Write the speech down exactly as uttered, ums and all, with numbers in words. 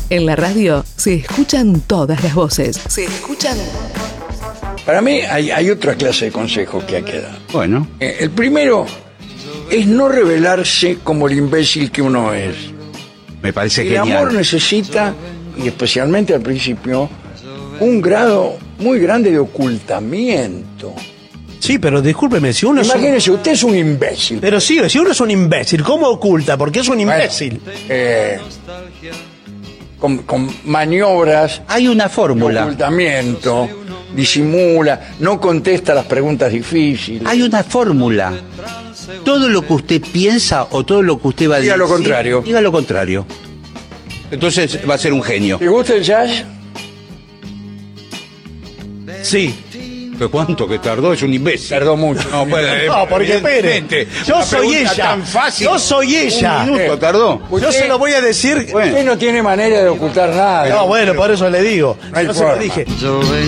En la radio se escuchan todas las voces. Se escuchan. Para mí hay, hay otra clase de consejos que hay que dar. Bueno. Eh, el primero es no revelarse como el imbécil que uno es. Me parece El genial. amor necesita, y especialmente al principio, un grado muy grande de ocultamiento. Sí, pero discúlpeme, si uno es un... Imagínese, usted es un imbécil. Pero sí, si uno es un imbécil, ¿cómo oculta? Porque es un imbécil. Bueno, eh, con, con maniobras Hay una de fórmula. ocultamiento, disimula, no contesta las preguntas difíciles. Hay una fórmula. Todo lo que usted piensa o todo lo que usted va a Diga decir... lo contrario. Diga lo contrario. Entonces va a ser un genio. ¿Te gusta el jazz? Sí. ¿Pero cuánto que tardó? Es un imbécil. Tardó mucho. No, pues, No, porque espere. evidentemente, Yo una soy pregunta ella. tan fácil. Yo soy ella. Un minuto Eh, tardó. Yo Usted- se lo voy a decir... Bueno. Usted no tiene manera de ocultar nada. No, bueno, por eso le digo. No hay Yo se lo forma. dije. Yo vengo